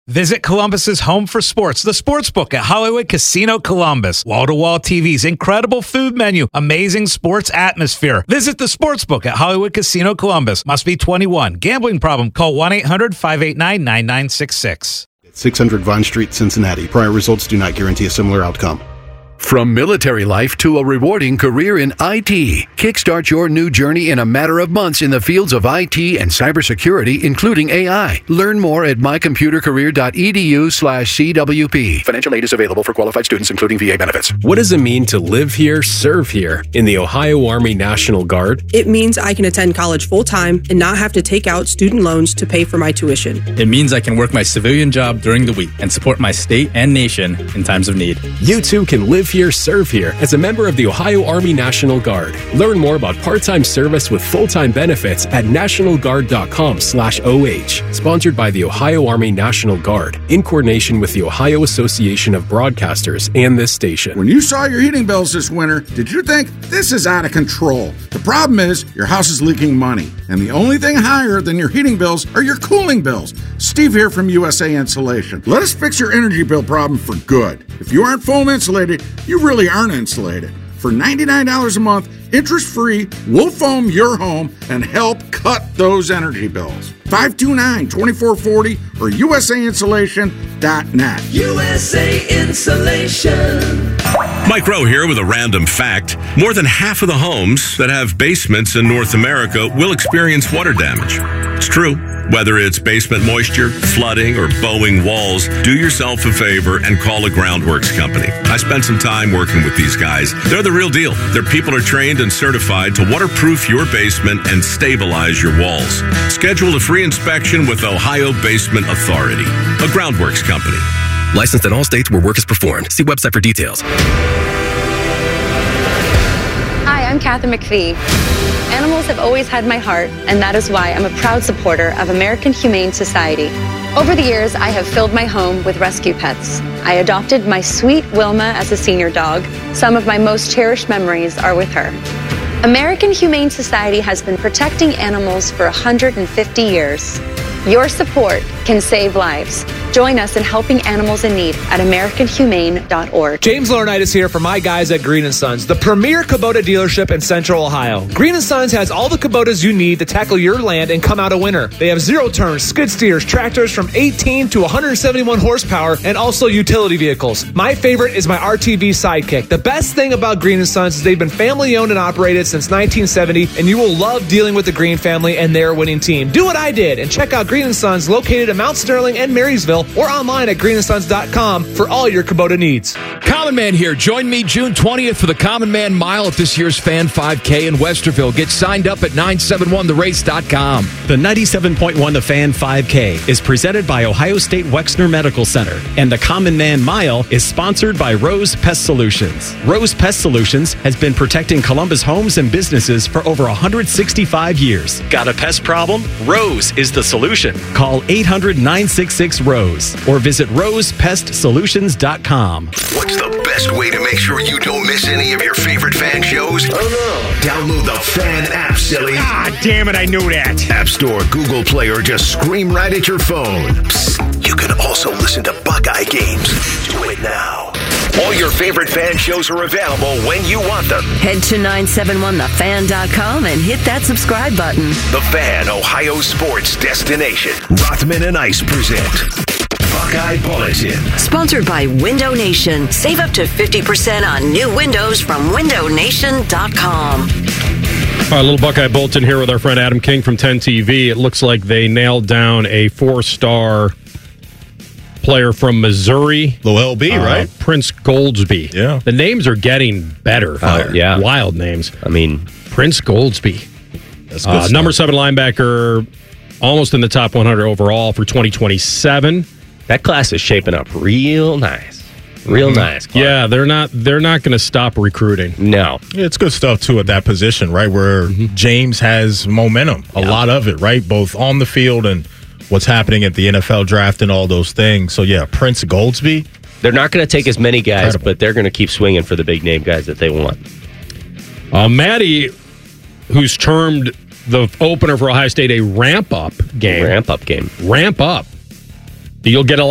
Visit Columbus's home for sports, the Sportsbook at Hollywood Casino Columbus. Wall-to-wall TVs, incredible food menu, amazing sports atmosphere. Visit the Sportsbook at Hollywood Casino Columbus. Must be 21. Gambling problem? Call 1-800-589-9966. 600 Vine Street, Cincinnati. Prior results do not guarantee a similar outcome. From military life to a rewarding career in IT, kickstart your new journey in a matter of months in the fields of IT and cybersecurity, including AI. Learn more at mycomputercareer.edu/CWP. Financial aid is available for qualified students, including VA benefits. What does it mean to live here, serve here in the Ohio Army National Guard? It means I can attend college full-time and not have to take out student loans to pay for my tuition. It means I can work my civilian job during the week and support my state and nation in times of need. You too can live here, serve here as a member of the Ohio Army National Guard. Learn more about part-time service with full-time benefits at nationalguard.com/OH. Sponsored by the Ohio Army National Guard in coordination with the Ohio Association of Broadcasters and this station. When you saw your heating bills this winter, did you think this is out of control? The problem is your house is leaking money, and the only thing higher than your heating bills are your cooling bills. Steve here from USA Insulation. Let us fix your energy bill problem for good. If you aren't foam insulated, you really aren't insulated. For $99 a month, interest-free, we'll foam your home and help cut those energy bills. 529-2440 or usainsulation.net. USA Insulation. Mike Rowe here with a random fact. More than half of the homes that have basements in North America will experience water damage. It's true. Whether it's basement moisture, flooding, or bowing walls, do yourself a favor and call a Groundworks company. I spent some time working with these guys. They're the real deal. Their people are trained and certified to waterproof your basement and stabilize your walls. Schedule a free inspection with Ohio Basement Authority, a Groundworks company. Licensed in all states where work is performed. See website for details. Hi, I'm Kathy McPhee. Animals have always had my heart, and that is why I'm a proud supporter of American Humane Society. Over the years, I have filled my home with rescue pets. I adopted my sweet Wilma as a senior dog. Some of my most cherished memories are with her. American Humane Society has been protecting animals for 150 years. Your support can save lives. Join us in helping animals in need at AmericanHumane.org. James Laurinaitis here for my guys at Green & Sons, the premier Kubota dealership in Central Ohio. Green & Sons has all the Kubotas you need to tackle your land and come out a winner. They have zero-turns, skid steers, tractors from 18 to 171 horsepower, and also utility vehicles. My favorite is my RTV Sidekick. The best thing about Green & Sons is they've been family-owned and operated since 1970, and you will love dealing with the Green family and their winning team. Do what I did and check out Green & Sons, located in Mount Sterling and Marysville, or online at greenandsons.com for all your Kubota needs. Common Man here. Join me June 20th for the Common Man Mile at this year's Fan 5K in Westerville. Get signed up at 971therace.com. The 97.1 The Fan 5K is presented by Ohio State Wexner Medical Center, and the Common Man Mile is sponsored by Rose Pest Solutions. Rose Pest Solutions has been protecting Columbus homes and businesses for over 165 years. Got a pest problem? Rose is the solution. Call 800-966-ROSE or visit rosepestsolutions.com. What's the best way to make sure you don't miss any of your favorite fan shows? Oh no. Download the Fan app, silly. Ah, damn it, I knew that. App Store, Google Play, or just scream right at your phone. Psst, you can also listen to Buckeye games. Do it now. All your favorite fan shows are available when you want them. Head to 971thefan.com and hit that subscribe button. The Fan, Ohio sports destination. Rothman and Ice present Buckeye Bulletin. Sponsored by Window Nation. Save up to 50% on new windows from windownation.com. All right, little Buckeye Bulletin here with our friend Adam King from 10 TV. It looks like they nailed down a 4-star player from Missouri. Little LB, right? Prince Goldsby. Yeah. The names are getting better. Yeah. Wild names. I mean, Prince Goldsby. That's good number 7 linebacker, almost in the top 100 overall for 2027. that class is shaping up real nice. Real nice. Clark. Yeah, they're not going to stop recruiting. No. Yeah, it's good stuff, too, at that position, right, where James has momentum, a lot of it, right, both on the field and what's happening at the NFL draft and all those things. So, yeah, Prince Goldsby. They're not going to take as many guys, but they're going to keep swinging for the big-name guys that they want. Maddie, who's termed the opener for Ohio State a ramp-up game. Ramp-up game. Ramp up. You'll get a lot.